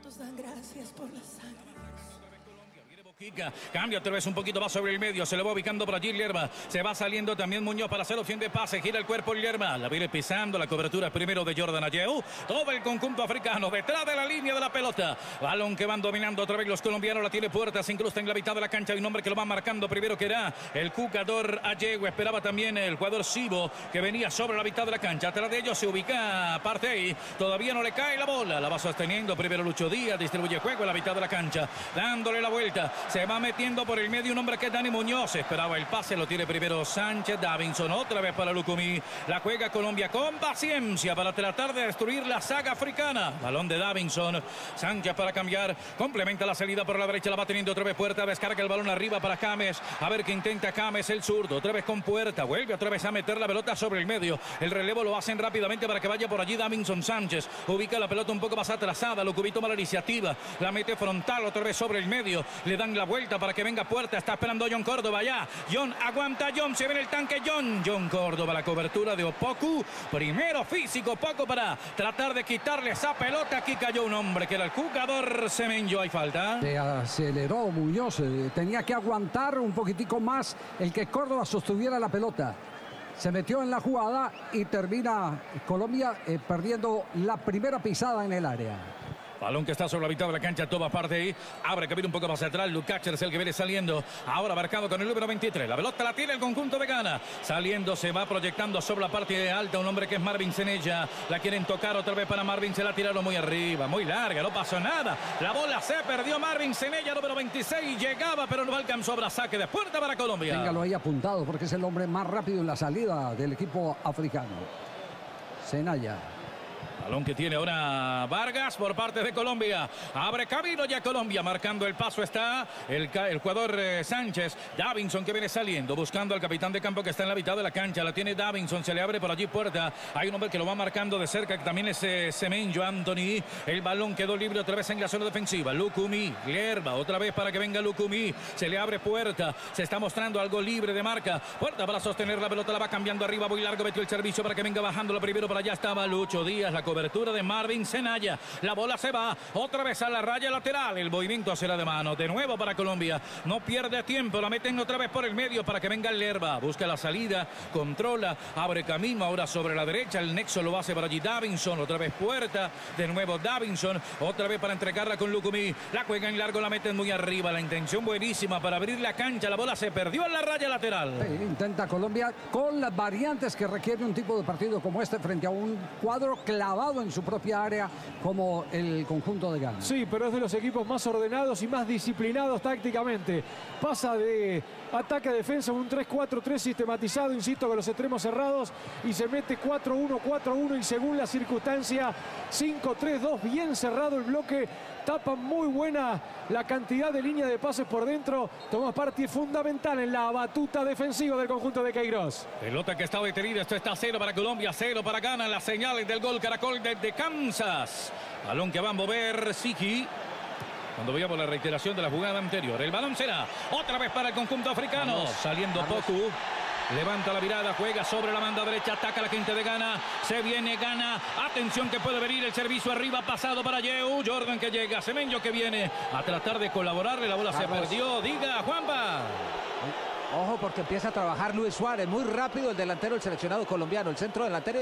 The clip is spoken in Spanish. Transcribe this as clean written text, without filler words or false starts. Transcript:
Nos dan gracias por la sangre. Cambia otra vez un poquito más sobre el medio. Se lo va ubicando por allí Lerma. Se va saliendo también Muñoz para hacer opción de pase. Gira el cuerpo Lerma. La viene pisando. La cobertura primero de Jordan Ayew. Todo el conjunto africano detrás de la línea de la pelota. Balón que van dominando otra vez los colombianos. La tiene Puerta. Se incrusta en la mitad de la cancha. Hay un hombre que lo va marcando primero, que era el jugador Ayew. Esperaba también el jugador Sibo, que venía sobre la mitad de la cancha. Atrás de ellos se ubica Partey. Todavía no le cae la bola. La va sosteniendo primero Lucho Díaz. Distribuye juego en la mitad de la cancha. Dándole la vuelta. Se va metiendo por el medio un hombre que es Dani Muñoz. Esperaba el pase, lo tiene primero Sánchez. Davinson otra vez para Lucumí. La juega Colombia con paciencia para tratar de destruir la saga africana. Balón de Davinson. Sánchez para cambiar. Complementa la salida por la derecha. La va teniendo otra vez Puerta. Descarga el balón arriba para James. A ver qué intenta James, el zurdo. Otra vez con Puerta. Vuelve otra vez a meter la pelota sobre el medio. El relevo lo hacen rápidamente para que vaya por allí Davinson Sánchez. Ubica la pelota un poco más atrasada. Lucumí toma la iniciativa. La mete frontal otra vez sobre el medio. Le dan la vuelta para que venga Puerta. Está esperando John Córdoba ya. John aguanta. John se ve en el tanque. John Córdoba. La cobertura de Opoku. Primero físico. Poco para tratar de quitarle esa pelota. Aquí cayó un hombre que era el jugador Semenyo. Hay falta. Se aceleró Muñoz. Tenía que aguantar un poquitico más el que Córdoba sostuviera la pelota. Se metió en la jugada y termina Colombia perdiendo la primera pisada en el área. Balón que está sobre la mitad de la cancha, toma parte ahí. Abre camino un poco más atrás. Lukács es el que viene saliendo. Ahora marcado con el número 23. La pelota la tiene el conjunto de Ghana. Saliendo, se va proyectando sobre la parte alta. Un hombre que es Marvin Senella. La quieren tocar otra vez para Marvin. Se la tiraron muy arriba, muy larga. No pasó nada. La bola se perdió. Marvin Senella, número 26. Llegaba, pero no alcanzó. Habrá saque de puerta para Colombia. Téngalo ahí apuntado porque es el hombre más rápido en la salida del equipo africano. Senella. Balón que tiene ahora Vargas por parte de Colombia. Abre camino ya Colombia. Marcando el paso está el jugador Sánchez. Davinson que viene saliendo. Buscando al capitán de campo que está en la mitad de la cancha. La tiene Davinson. Se le abre por allí Puerta. Hay un hombre que lo va marcando de cerca. Que también es Semenyo Anthony. El balón quedó libre otra vez en la zona defensiva. Lucumí. Lerma. Otra vez para que venga Lucumí. Se le abre Puerta. Se está mostrando algo libre de marca. Puerta para sostener la pelota. La va cambiando arriba. Muy largo. Metió el servicio para que venga bajando lo primero. Para allá estaba Lucho Díaz. La cobertura de Marvin Senella. La bola se va otra vez a la raya lateral. El movimiento será de mano. De nuevo para Colombia. No pierde tiempo. La meten otra vez por el medio para que venga Lerma. Busca la salida. Controla. Abre camino ahora sobre la derecha. El nexo lo hace por allí Davinson. Otra vez Puerta. De nuevo Davinson. Otra vez para entregarla con Lucumí. La juega en largo. La meten muy arriba. La intención buenísima para abrir la cancha. La bola se perdió en la raya lateral. Intenta Colombia con las variantes que requiere un tipo de partido como este frente a un cuadro clavado en su propia área como el conjunto de Ghana. Sí, pero es de los equipos más ordenados y más disciplinados tácticamente. Pasa de ataque a defensa, un 3-4-3 sistematizado, insisto, con los extremos cerrados, y se mete 4-1, 4-1 y según la circunstancia 5-3-2, bien cerrado el bloque. Tapa muy buena la cantidad de línea de pases por dentro. Toma parte fundamental en la batuta defensiva del conjunto de Queiroz. Pelota que está detenida. Esto está 0 para Colombia, 0 para Ghana. Las señales del gol Caracol desde Kansas. Balón que va a mover Siki. Cuando veíamos la reiteración de la jugada anterior. El balón será otra vez para el conjunto africano. Vamos, saliendo Poku. Levanta la mirada, juega sobre la banda derecha, ataca la quinta de Ghana, se viene Ghana, atención que puede venir el servicio arriba, pasado para Ayew, Jordan que llega, Semenyo que viene a tratar de colaborarle, la bola se perdió, diga Juanpa. Ojo porque empieza a trabajar Luis Suárez, muy rápido el delantero, el seleccionado colombiano, el centro delantero.